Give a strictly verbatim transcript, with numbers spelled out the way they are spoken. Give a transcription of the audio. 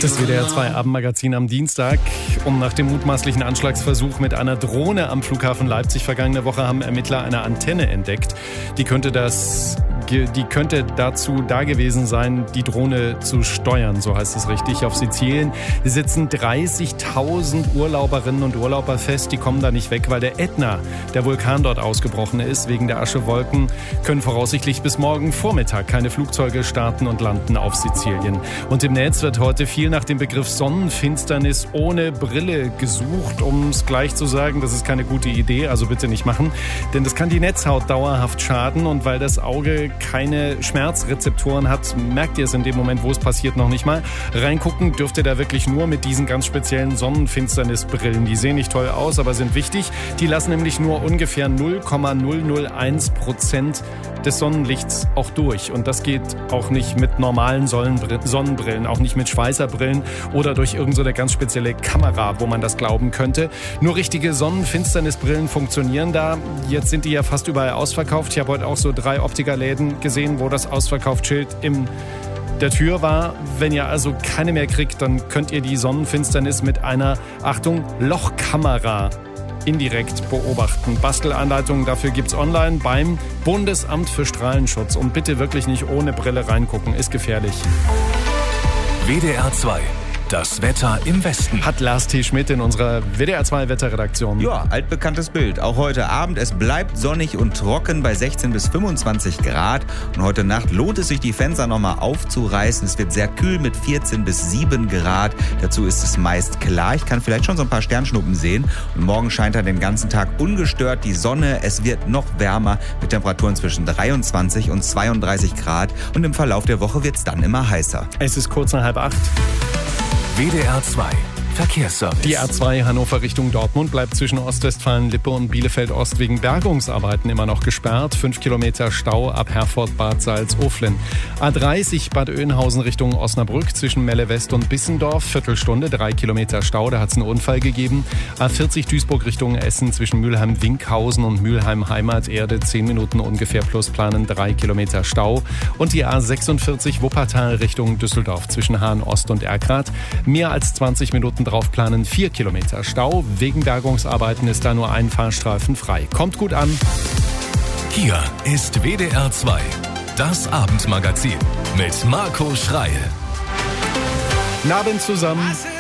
Das W D R zwei Abendmagazin am Dienstag. Um nach dem mutmaßlichen Anschlagsversuch mit einer Drohne am Flughafen Leipzig vergangene Woche haben Ermittler eine Antenne entdeckt. Die könnte das, die könnte dazu da gewesen sein, die Drohne zu steuern, so heißt es richtig. Auf Sizilien sitzen dreißigtausend Urlauberinnen und Urlauber fest. Die kommen da nicht weg, weil der Ätna, der Vulkan dort ausgebrochen ist. Wegen der Aschewolken können voraussichtlich bis morgen Vormittag keine Flugzeuge starten und landen auf Sizilien. Und im Netz wird heute viel nach dem Begriff Sonnenfinsternis ohne Brille gesucht. Um es gleich zu sagen, das ist keine gute Idee, also bitte nicht machen. Denn das kann die Netzhaut dauerhaft schaden. Und weil das Auge keine Schmerzrezeptoren hat, merkt ihr es in dem Moment, wo es passiert, noch nicht mal. Reingucken dürft ihr da wirklich nur mit diesen ganz speziellen Sonnenfinsternisbrillen. Die sehen nicht toll aus, aber sind wichtig. Die lassen nämlich nur ungefähr null Komma null null eins Prozent des Sonnenlichts auch durch. Und das geht auch nicht mit normalen Sonnenbrillen, auch nicht mit Schweißerbrillen oder durch irgendeine so ganz spezielle Kamera, wo man das glauben könnte. Nur richtige Sonnenfinsternisbrillen funktionieren da. Jetzt sind die ja fast überall ausverkauft. Ich habe heute auch so drei Optikerläden gesehen, wo das Ausverkauftschild im der Tür war. Wenn ihr also keine mehr kriegt, dann könnt ihr die Sonnenfinsternis mit einer, Achtung, Lochkamera indirekt beobachten. Bastelanleitungen dafür gibt's online beim Bundesamt für Strahlenschutz. Und bitte wirklich nicht ohne Brille reingucken, ist gefährlich. W D R zwei. Das Wetter im Westen. Hat Lars T. Schmidt in unserer W D R zwei Wetterredaktion. Ja, altbekanntes Bild. Auch heute Abend. Es bleibt sonnig und trocken bei sechzehn bis fünfundzwanzig Grad. Und heute Nacht lohnt es sich, die Fenster nochmal aufzureißen. Es wird sehr kühl mit vierzehn bis sieben Grad. Dazu ist es meist klar. Ich kann vielleicht schon so ein paar Sternschnuppen sehen. Und morgen scheint dann den ganzen Tag ungestört die Sonne. Es wird noch wärmer mit Temperaturen zwischen dreiundzwanzig und zweiunddreißig Grad. Und im Verlauf der Woche wird es dann immer heißer. Es ist kurz nach halb acht. W D R zwei Verkehrsservice. Die A zwei Hannover Richtung Dortmund bleibt zwischen Ostwestfalen-Lippe und Bielefeld-Ost wegen Bergungsarbeiten immer noch gesperrt. Fünf Kilometer Stau ab Herford, Bad Salzuflen. A dreißig Bad Oeynhausen Richtung Osnabrück zwischen Melle West und Bissendorf. Viertelstunde, drei Kilometer Stau, da hat es einen Unfall gegeben. A vierzig Duisburg Richtung Essen zwischen Mülheim-Winkhausen und Mülheim-Heimaterde. Zehn Minuten ungefähr plus planen, drei Kilometer Stau. Und die A sechsundvierzig Wuppertal Richtung Düsseldorf zwischen Hahn-Ost und Erkrath. Mehr als zwanzig Minuten drauf planen, vier Kilometer Stau. Wegen Bergungsarbeiten ist da nur ein Fahrstreifen frei. Kommt gut an. Hier ist W D R zwei, das Abendmagazin mit Marco Schreil. Guten Abend zusammen.